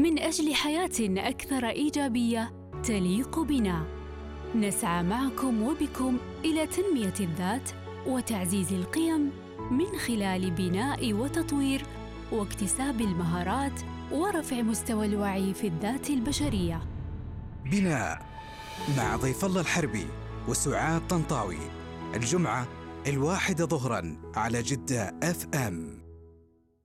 من أجل حياة أكثر إيجابية تليق بنا. نسعى معكم وبكم إلى تنمية الذات وتعزيز القيم من خلال بناء وتطوير واكتساب المهارات ورفع مستوى الوعي في الذات البشرية. بناء مع ضيف الله الحربي وسعاد طنطاوي، الجمعة 1 ظهراً على جدة FM.